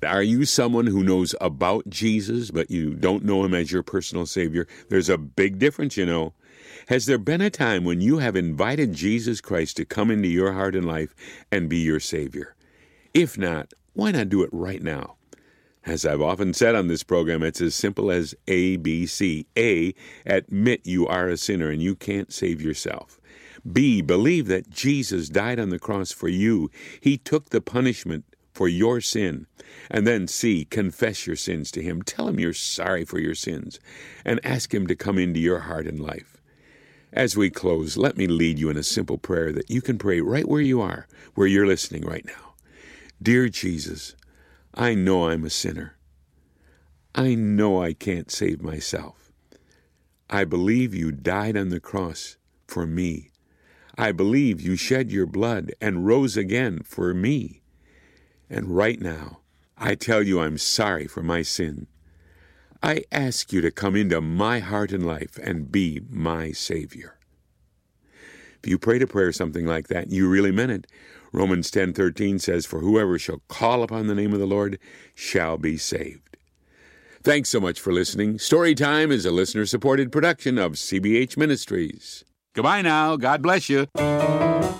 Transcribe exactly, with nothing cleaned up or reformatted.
Are you someone who knows about Jesus, but you don't know him as your personal Savior? There's a big difference, you know. Has there been a time when you have invited Jesus Christ to come into your heart and life and be your Savior? If not, why not do it right now? As I've often said on this program, it's as simple as A B C. A, admit you are a sinner and you can't save yourself. B, believe that Jesus died on the cross for you. He took the punishment for your sin. And then C, confess your sins to him. Tell him you're sorry for your sins and ask him to come into your heart and life. As we close, let me lead you in a simple prayer that you can pray right where you are, where you're listening right now. Dear Jesus, I know I'm a sinner. I know I can't save myself. I believe you died on the cross for me. I believe you shed your blood and rose again for me. And right now, I tell you I'm sorry for my sin. I ask you to come into my heart and life and be my Savior. If you prayed a prayer something like that, you really meant it. Romans ten thirteen says, for whoever shall call upon the name of the Lord shall be saved. Thanks so much for listening. Storytime is a listener-supported production of C B H Ministries. Goodbye now. God bless you.